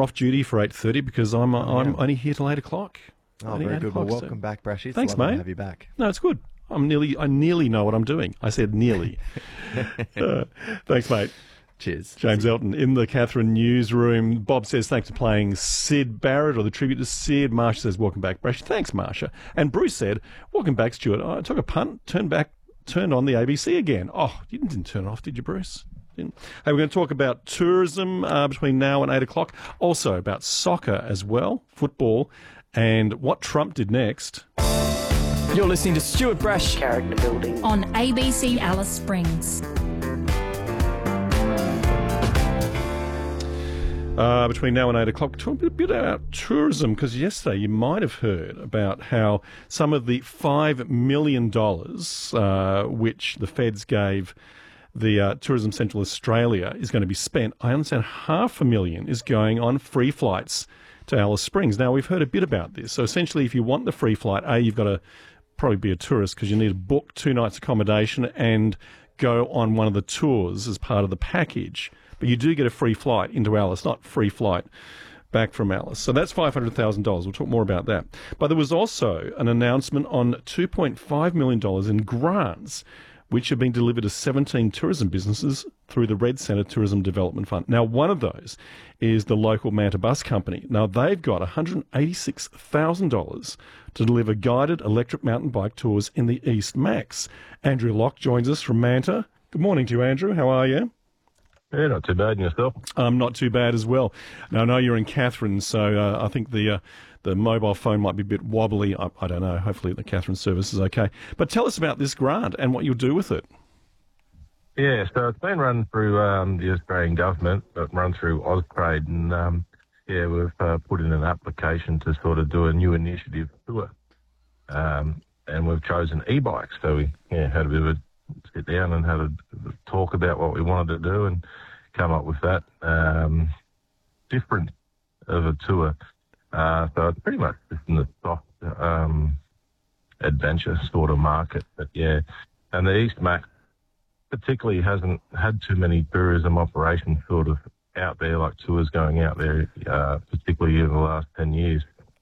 off duty for 8:30 because I'm only here till 8 o'clock. Oh, very good. Well, welcome back, Brashy. It's Thanks, lovely mate. to have you back. No, it's good. I nearly know what I'm doing. I said nearly. Thanks, mate. Cheers. James Elton in the Catherine newsroom. Bob says thanks for playing Sid Barrett, or the tribute to Sid. Marsha says welcome back, Brashy. Thanks, Marsha. And Bruce said welcome back, Stuart. I took a punt, turned on the ABC again. Oh, you didn't turn it off, did you, Bruce? Hey, we're going to talk about tourism between now and 8 o'clock. Also about soccer as well, football, and what Trump did next. You're listening to Stuart Brash. Character building. On ABC Alice Springs. Between now and 8 o'clock, talk a bit about tourism, because yesterday you might have heard about how some of the $5 million which the feds gave the Tourism Central Australia is going to be spent. I understand $500,000 is going on free flights to Alice Springs. Now, we've heard a bit about this. So essentially, if you want the free flight, you've got to probably be a tourist because you need to book 2 nights accommodation and go on one of the tours as part of the package. But you do get a free flight into Alice, not free flight back from Alice. So that's $500,000. We'll talk more about that. But there was also an announcement on $2.5 million in grants, which have been delivered to 17 tourism businesses through the Red Centre Tourism Development Fund. Now, one of those is the local Manta Bus Company. Now, they've got $186,000 to deliver guided electric mountain bike tours in the East Max. Andrew Locke joins us from Manta. Good morning to you, Andrew. How are you? Yeah, not too bad. And yourself? Not too bad as well. Now, I know you're in Catherine, so I think the mobile phone might be a bit wobbly. I don't know. Hopefully the Catherine service is okay. But tell us about this grant and what you'll do with it. Yeah, so it's been run through the Australian government, but run through Austrade, and we've put in an application to sort of do a new initiative tour, and we've chosen e-bikes. So we had a bit of a sit down and had a talk about what we wanted to do and come up with that different of a tour. So it's pretty much just in the soft adventure sort of market. But yeah, and the East Max particularly hasn't had too many tourism operations sort of out there, like tours going out there, particularly in the last 10 years.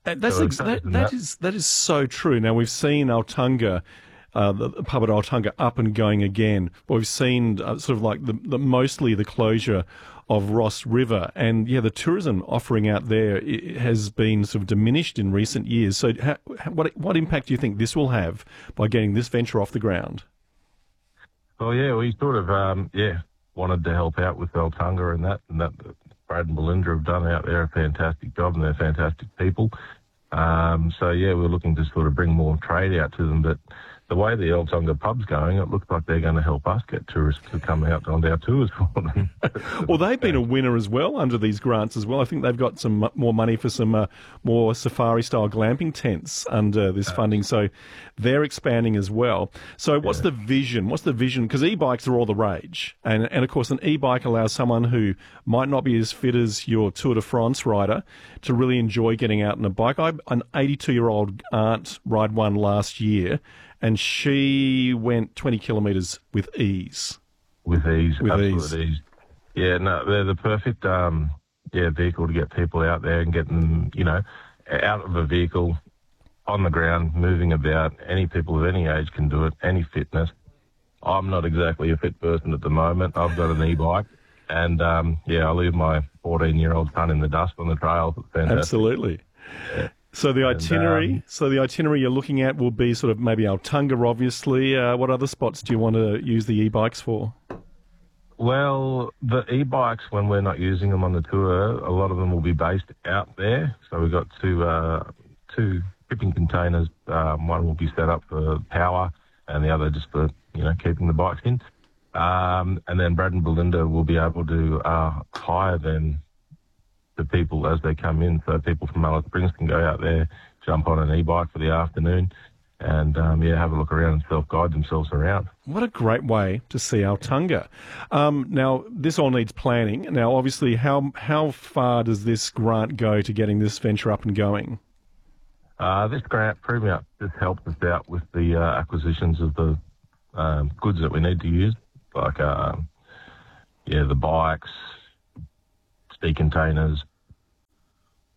That is so true. Now, we've seen Altunga, the pub at Altunga up and going again. We've seen sort of like mostly the closure of Ross River, and the tourism offering out there has been sort of diminished in recent years. So what impact do you think this will have by getting this venture off the ground? Well, yeah, we sort of wanted to help out with Altunga and that Brad and Belinda have done out there a fantastic job, and they're fantastic people. We're looking to sort of bring more trade out to them, but the way the Altunga pub's going, it looks like they're going to help us get tourists to come out on our tours for them. Well, they've been a winner as well under these grants as well. I think they've got some more money for some more safari-style glamping tents under this funding, so they're expanding as well. So what's the vision? What's the vision? Because e-bikes are all the rage, and of course an e-bike allows someone who might not be as fit as your Tour de France rider to really enjoy getting out on a bike. An 82-year-old aunt ride one last year, and she went 20 kilometres with ease. With ease. Yeah, no, they're the perfect vehicle to get people out there and get them, out of a vehicle, on the ground, moving about. Any people of any age can do it, any fitness. I'm not exactly a fit person at the moment. I've got an e-bike, and I leave my 14-year-old son in the dust on the trails. It's fantastic. Absolutely. Yeah. So the itinerary you're looking at will be sort of maybe Altunga, obviously. What other spots do you want to use the e-bikes for? Well, the e-bikes, when we're not using them on the tour, a lot of them will be based out there. So we've got two shipping containers. One will be set up for power, and the other just for keeping the bikes in. And then Brad and Belinda will be able to hire them the people as they come in, so people from Alice Springs can go out there, jump on an e-bike for the afternoon, and have a look around and self-guide themselves around. What a great way to see Altunga. Now, this all needs planning. Now, obviously, how far does this grant go to getting this venture up and going? This grant pretty much just helps us out with the acquisitions of the goods that we need to use, like the bikes, sea containers,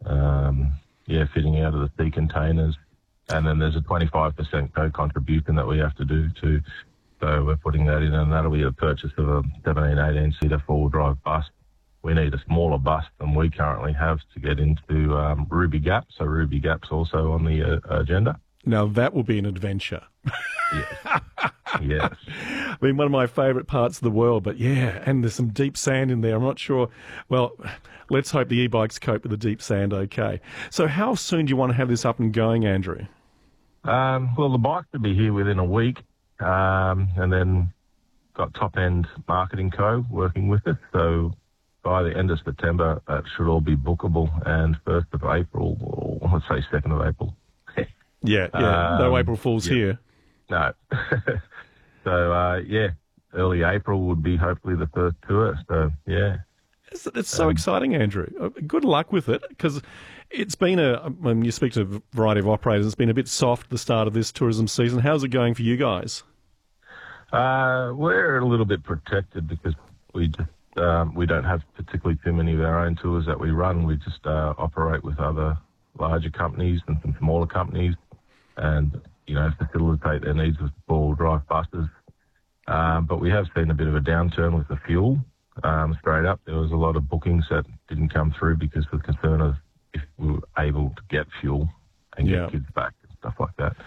fitting out of the sea containers. And then there's a 25% co-contribution that we have to do too. So we're putting that in, and that'll be the purchase of a 17, 18-seater four-wheel drive bus. We need a smaller bus than we currently have to get into Ruby Gap. So Ruby Gap's also on the agenda. Now that will be an adventure. Yes. Yes. I mean, one of my favourite parts of the world, but yeah, and there's some deep sand in there. I'm not sure. Well, let's hope the e-bikes cope with the deep sand okay. So how soon do you want to have this up and going, Andrew? Well, the bike will be here within a week, and then got Top End Marketing Co. working with it. So by the end of September, that should all be bookable, and 1st of April, or let's say 2nd of April. Yeah. No April Fools here. No. So, early April would be hopefully the first tour. So, yeah. It's so exciting, Andrew. Good luck with it, because it's been when you speak to a variety of operators, it's been a bit soft at the start of this tourism season. How's it going for you guys? We're a little bit protected because we just we don't have particularly too many of our own tours that we run. We just operate with other larger companies and some smaller companies, and facilitate their needs with four-wheel drive buses. But we have seen a bit of a downturn with the fuel. Straight up, there was a lot of bookings that didn't come through because of the concern of if we were able to get fuel and get kids back and stuff like that.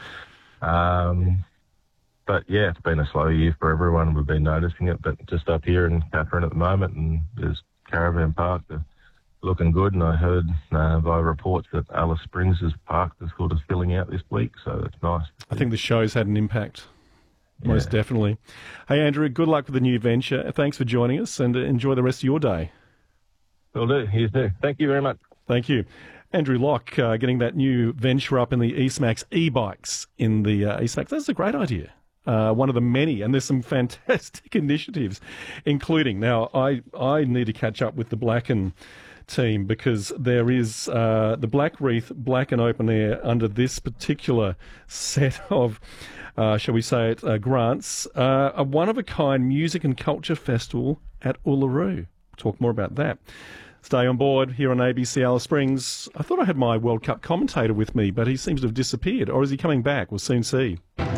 But yeah, it's been a slow year for everyone. We've been noticing it, but just up here in Katherine at the moment, and there's Caravan Park, they're looking good. And I heard via reports that Alice Springs' park is sort of filling out this week, so it's nice. I think the show's had an impact. Most definitely. Hey, Andrew, good luck with the new venture. Thanks for joining us, and enjoy the rest of your day. Will do. You too. Thank you very much. Thank you. Andrew Locke, getting that new venture up in the Eastmax e-bikes in the Eastmax. That's a great idea. One of the many, and there's some fantastic initiatives, including, now I need to catch up with the Blacken team, because there is the Black Reef Blacken Open Air under this particular set of shall we say it, grants, a one-of-a-kind music and culture festival at Uluru. Talk more about that. Stay on board here on ABC Alice Springs. I thought I had my World Cup commentator with me, but he seems to have disappeared. Or is he coming back? We'll soon see.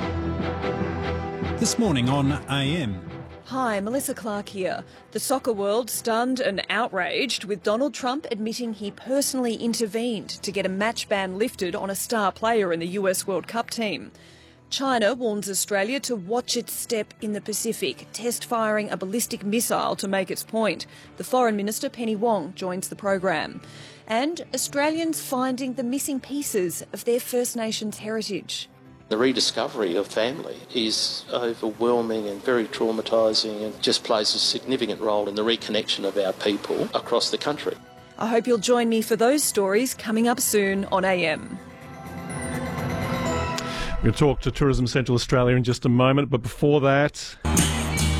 This morning on AM. Hi, Melissa Clark here. The soccer world stunned and outraged with Donald Trump admitting he personally intervened to get a match ban lifted on a star player in the US World Cup team. China warns Australia to watch its step in the Pacific, test firing a ballistic missile to make its point. The Foreign Minister, Penny Wong, joins the program. And Australians finding the missing pieces of their First Nations heritage. The rediscovery of family is overwhelming and very traumatising, and just plays a significant role in the reconnection of our people across the country. I hope you'll join me for those stories coming up soon on AM. We'll talk to Tourism Central Australia in just a moment, but before that...